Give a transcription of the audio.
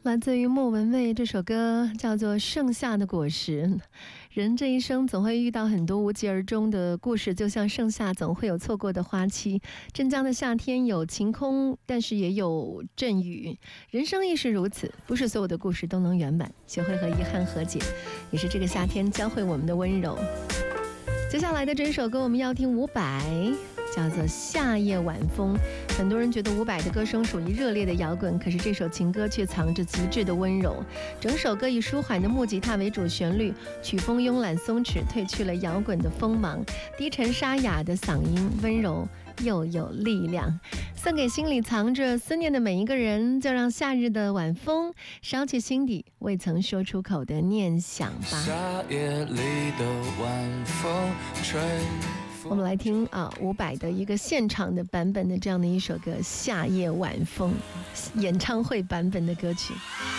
来自于莫文蔚，这首歌叫做《盛夏的果实》。人这一生总会遇到很多无疾而终的故事，就像盛夏总会有错过的花期。镇江的夏天有晴空，但是也有阵雨。人生亦是如此，不是所有的故事都能圆满，学会和遗憾和解，也是这个夏天教会我们的温柔。接下来的这一首歌我们要听伍佰，叫做《夏夜晚风》。很多人觉得伍佰的歌声属于热烈的摇滚，可是这首情歌却藏着极致的温柔。整首歌以舒缓的木吉他为主旋律，曲风慵懒松弛，褪去了摇滚的锋芒，低沉沙哑的嗓音温柔又有力量。送给心里藏着思念的每一个人，就让夏日的晚风捎去心底未曾说出口的念想吧。 夏夜里的晚风吹， 我们来听伍佰的一个现场的版本的这样的一首歌《夏夜晚风》，演唱会版本的歌曲。